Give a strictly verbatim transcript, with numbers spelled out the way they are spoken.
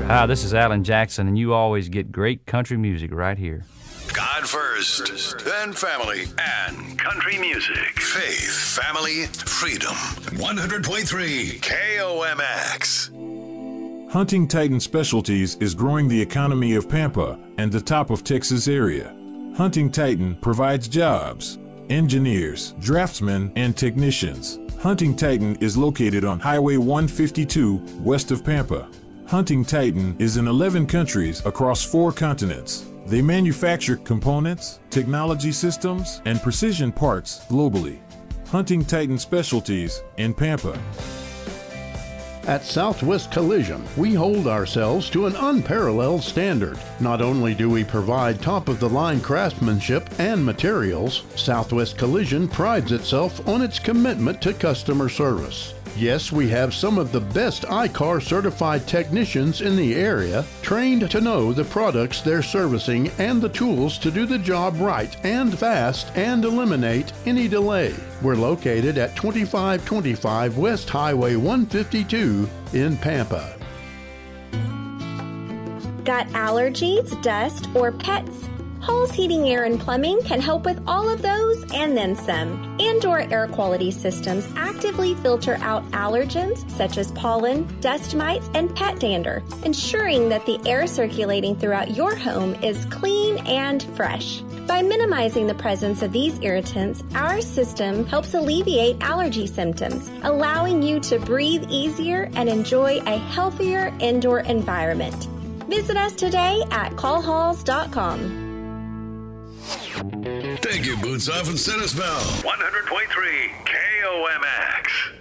Hi, this is Alan Jackson, and you always get great country music right here. God first, then family, and country music. Faith, family, freedom. one hundred point three K O M X. Hunting Titan Specialties is growing the economy of Pampa and the top of Texas area. Hunting Titan provides jobs, engineers, draftsmen, and technicians. Hunting Titan is located on Highway one fifty-two west of Pampa. Hunting Titan is in eleven countries across four continents. They manufacture components, technology systems, and precision parts globally. Hunting Titan Specialties in Pampa. At Southwest Collision, we hold ourselves to an unparalleled standard. Not only do we provide top-of-the-line craftsmanship and materials, Southwest Collision prides itself on its commitment to customer service. Yes, we have some of the best I C A R certified technicians in the area, trained to know the products they're servicing and the tools to do the job right and fast and eliminate any delay. We're located at twenty-five twenty-five West Highway one fifty-two in Pampa. Got allergies, dust, or pets? Hall's Heating, Air, and Plumbing can help with all of those and then some. Indoor air quality systems actively filter out allergens such as pollen, dust mites, and pet dander, ensuring that the air circulating throughout your home is clean and fresh. By minimizing the presence of these irritants, our system helps alleviate allergy symptoms, allowing you to breathe easier and enjoy a healthier indoor environment. Visit us today at call halls dot com. Take your boots off and set a spell. one hundred point three K O M X.